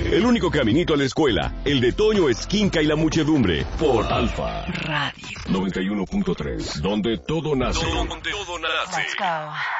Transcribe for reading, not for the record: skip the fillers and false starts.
El único caminito a la escuela, el de Toño Esquinca y la muchedumbre, por Alfa Radio 91.3, donde todo nace. Let's go.